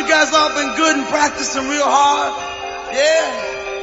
You guys all been good and practicing real hard. Yeah.